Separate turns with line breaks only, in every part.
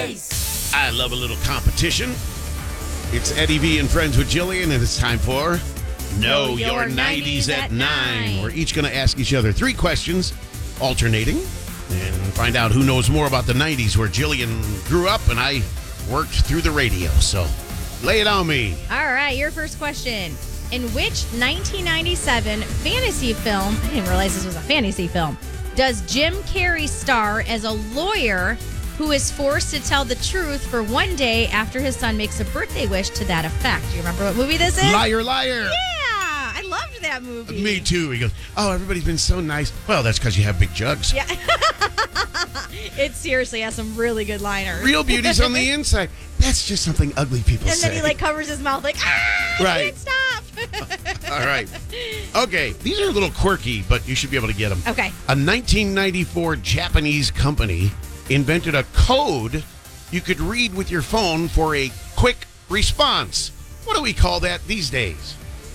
I love a little competition. It's Eddie V and Friends with Jillian, and it's time for Know Your 90s at 9. We're each going to ask each other 3 questions, alternating, and find out who knows more about the 90s, where Jillian grew up and I worked through the radio. So lay it on me.
All right, your first question. In which 1997 fantasy film, I didn't realize this was a fantasy film, does Jim Carrey star as a lawyer who is forced to tell the truth for one day after his son makes a birthday wish to that effect? Do you remember what movie this is?
Liar, liar.
Yeah, I loved that movie.
Me too. He goes, oh, everybody's been so nice. Well, that's because you have big jugs.
Yeah. It seriously has some really good liners.
Real beauty's on the inside. That's just something ugly people say.
And then he covers his mouth like,
right.
I can't stop.
All right. Okay, these are a little quirky, but you should be able to get them.
Okay.
A 1994 Japanese company invented a code you could read with your phone for a quick response. What do we call that these days?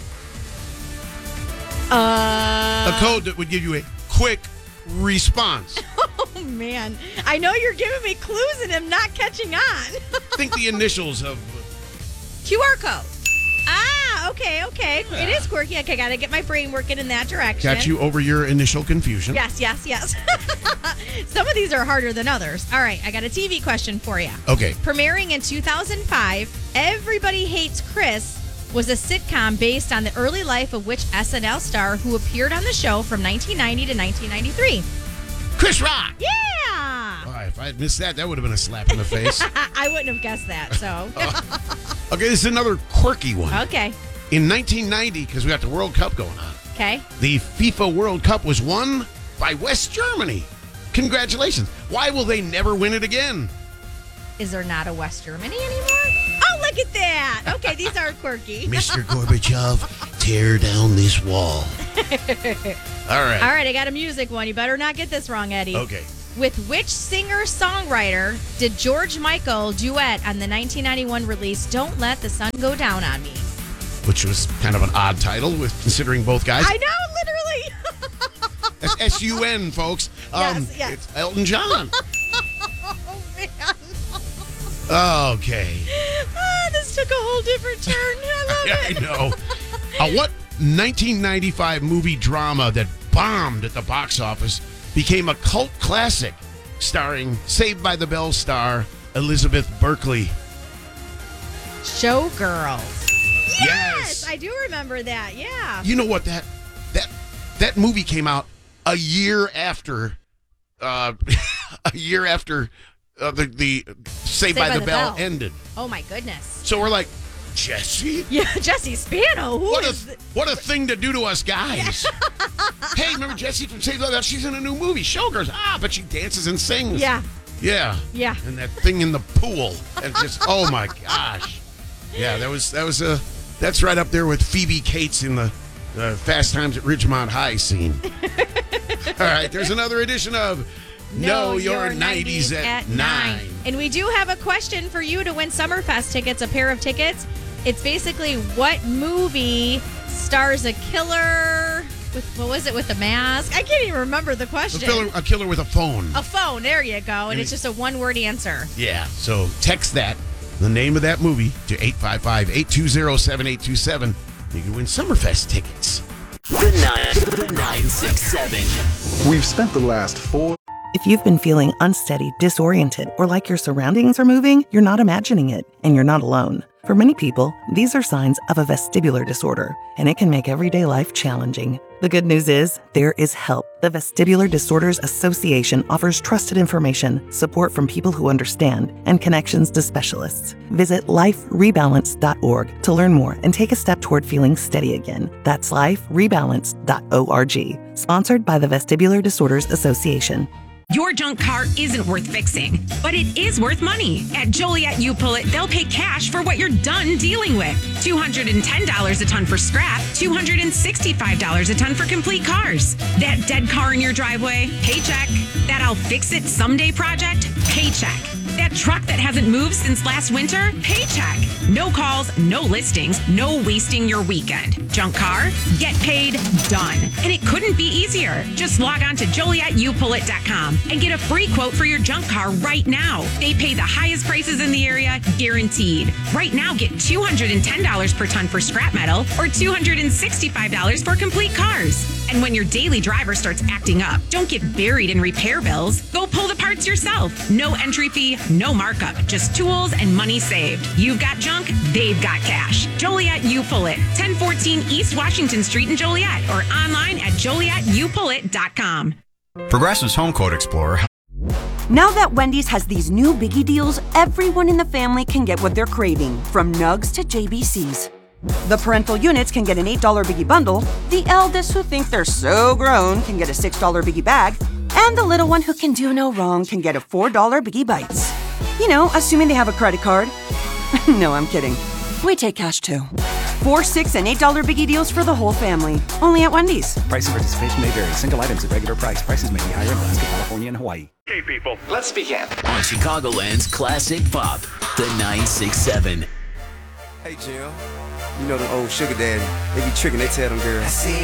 A code that would give you a quick response.
Oh, man. I know you're giving me clues and I'm not catching on.
Think the initials of...
QR code. Ah, okay. Yeah. It is quirky. Okay, got to get my brain working in that direction.
Got you over your initial confusion.
Yes. Some of these are harder than others. All right, I got a TV question for you.
Okay.
Premiering in 2005, Everybody Hates Chris was a sitcom based on the early life of which SNL star who appeared on the show from 1990 to 1993?
Chris Rock.
Yeah.
Oh, if I had missed that, that would have been a slap in the face.
I wouldn't have guessed that, so.
Okay, this is another quirky one.
Okay.
In 1990, because we got the World Cup going on.
Okay.
The FIFA World Cup was won by West Germany. Congratulations. Why will they never win it again?
Is there not a West Germany anymore? Oh, look at that. Okay, these are quirky.
Mr. Gorbachev, tear down this wall. All right.
All right, I got a music one. You better not get this wrong, Eddie.
Okay.
With which singer-songwriter did George Michael duet on the 1991 release Don't Let the Sun Go Down on Me?
Which was kind of an odd title, with considering both guys.
I know, literally.
That's S-U-N, folks.
Yes.
It's Elton John.
Oh, man.
Okay.
This took a whole different turn. I love it.
I know. What 1995 movie drama that bombed at the box office became a cult classic, starring Saved by the Bell star Elizabeth Berkley?
Showgirls.
Yes,
I do remember that. Yeah.
You know what? That movie came out a year after the Saved by the Bell ended.
Oh my goodness.
So we're like, Jesse?
Yeah, Jesse Spano.
What a thing to do to us guys. Hey, remember Jessie from Saved by the Bell? She's in a new movie, Showgirls. But she dances and sings.
Yeah.
Yeah. And that thing in the pool. And just, oh my gosh. Yeah, that's right up there with Phoebe Cates in the Fast Times at Ridgemont High scene. All right, there's another edition of Know Your 90s at 9.
And we do have a question for you to win Summerfest tickets, a pair of tickets. It's basically what movie stars a killer with, what was it, with a mask? I can't even remember the question.
A killer with a phone.
A phone, there you go. And it's just a one-word answer.
Yeah, so text that, the name of that movie, to 855-820-7827. You can win Summerfest tickets.
The 967.
We've spent the last 4...
If you've been feeling unsteady, disoriented, or like your surroundings are moving, you're not imagining it, and you're not alone. For many people, these are signs of a vestibular disorder, and it can make everyday life challenging. The good news is, there is help. The Vestibular Disorders Association offers trusted information, support from people who understand, and connections to specialists. Visit liferebalance.org to learn more and take a step toward feeling steady again. That's liferebalance.org. Sponsored by the Vestibular Disorders Association.
Your junk car isn't worth fixing, but it is worth money. At Joliet U-Pull-It, they'll pay cash for what you're done dealing with. $210 a ton for scrap, $265 a ton for complete cars. That dead car in your driveway, paycheck. That I'll fix it someday project, paycheck. That truck that hasn't moved since last winter? Paycheck. No calls, no listings, no wasting your weekend. Junk car? Get paid, done. And it couldn't be easier. Just log on to JolietUPullIt.com and get a free quote for your junk car right now. They pay the highest prices in the area, guaranteed. Right now, get $210 per ton for scrap metal or $265 for complete cars. And when your daily driver starts acting up, don't get buried in repair bills. Go pull the parts yourself. No entry fee, no markup, just tools and money saved. You've got junk, they've got cash. Joliet You Pull It, 1014 East Washington Street in Joliet, or online at JolietUPullIt.com.
Progressive's Home Quote Explorer.
Now that Wendy's has these new biggie deals, everyone in the family can get what they're craving, from nugs to JBCs. The parental units can get an $8 biggie bundle, the eldest who think they're so grown can get a $6 biggie bag, and the little one who can do no wrong can get a $4 biggie bites. You know, assuming they have a credit card. No, I'm kidding. We take cash too. 4, 6, and $8 biggie deals for the whole family. Only at Wendy's.
Price and participation may vary. Single items at regular price. Prices may be higher in Alaska, California, and Hawaii.
Hey, people. Let's begin.
On Chicagoland's Classic Pop, the 967.
Hey, Jill. You know the old sugar daddy. They be tricking, they tell them girls. I see